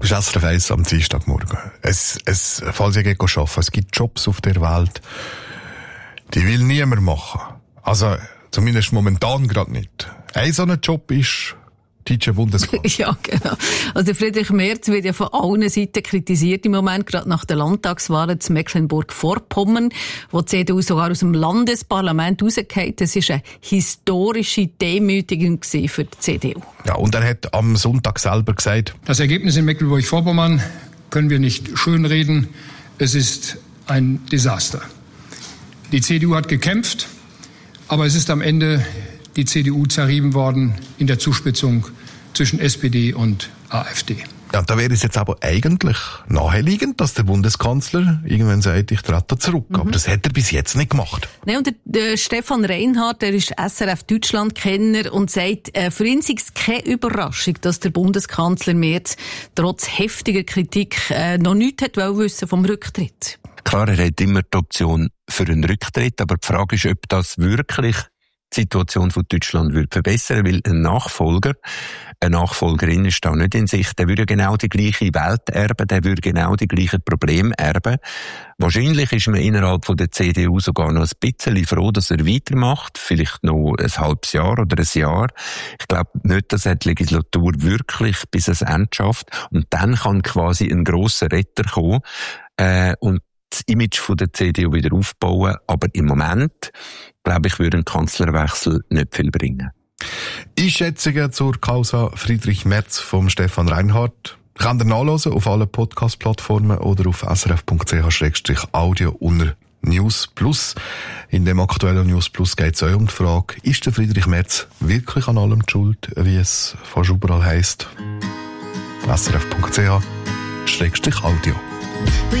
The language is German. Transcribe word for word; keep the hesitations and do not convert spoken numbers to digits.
Das ist S R F eins am Dienstagmorgen. Es, es, falls ihr geht arbeiten, es gibt Jobs auf der Welt, die will niemand machen. Also, zumindest momentan gerade nicht. Ein so ein Job ist deutscher Bundeskanzler. Ja, genau. Also Friedrich Merz wird ja von allen Seiten kritisiert im Moment, gerade nach der Landtagswahl zu Mecklenburg-Vorpommern, wo die C D U sogar aus dem Landesparlament rausgeht. Das ist eine historische Demütigung für die C D U. Ja, und er hat am Sonntag selber gesagt: Das Ergebnis in Mecklenburg-Vorpommern können wir nicht schönreden. Es ist ein Desaster. Die C D U hat gekämpft, aber es ist am Ende die C D U zerrieben worden in der Zuspitzung zwischen S P D und AfD. Ja, da wäre es jetzt aber eigentlich naheliegend, dass der Bundeskanzler irgendwann sagt, ich trete zurück. Mhm. Aber das hat er bis jetzt nicht gemacht. Nein, und der, der Stefan Reinhardt, der ist S R F Deutschland-Kenner und sagt, äh, für ihn sei es keine Überraschung, dass der Bundeskanzler Merz trotz heftiger Kritik äh, noch nichts hat wissen vom Rücktritt. Klar, er hat immer die Option für einen Rücktritt, aber die Frage ist, ob das wirklich die Situation von Deutschland würde verbessern, weil ein Nachfolger, eine Nachfolgerin ist da nicht in Sicht, der würde genau die gleiche Welt erben, der würde genau die gleichen Probleme erben. Wahrscheinlich ist man innerhalb von der C D U sogar noch ein bisschen froh, dass er weitermacht, vielleicht noch ein halbes Jahr oder ein Jahr. Ich glaube nicht, dass er die Legislatur wirklich bis ans Ende schafft und dann kann quasi ein grosser Retter kommen äh, und das Image von der C D U wieder aufbauen, aber im Moment, glaube ich, würde ein Kanzlerwechsel nicht viel bringen. Einschätzungen zur Causa Friedrich Merz vom Stefan Reinhardt könnt ihr nachlesen auf allen Podcast-Plattformen oder auf s r f punkt c h slash audio unter News Plus. In dem aktuellen News Plus geht es auch um die Frage, ist der Friedrich Merz wirklich an allem schuld, wie es fast überall heisst? s r f punkt c h slash audio